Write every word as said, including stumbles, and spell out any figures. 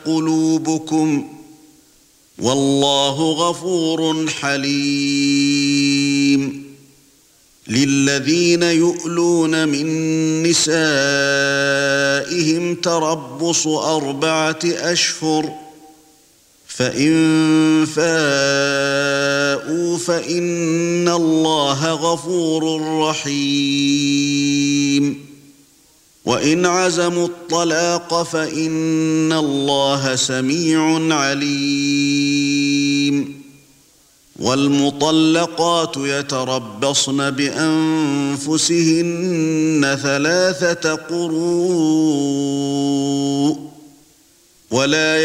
قلوبكم والله غفور حليم للذين يؤلون من نسائهم تربص أربعة أشهر فإن فاءوا فإن الله غفور رحيم وَإِنْ عَزَمُوا الطَّلَاقَ فَإِنَّ اللَّهَ سَمِيعٌ عَلِيمٌ وَالْمُطَلَّقَاتُ يَتَرَبَّصْنَ بِأَنفُسِهِنَّ ثَلَاثَةَ قُرُوءٍ وَلَا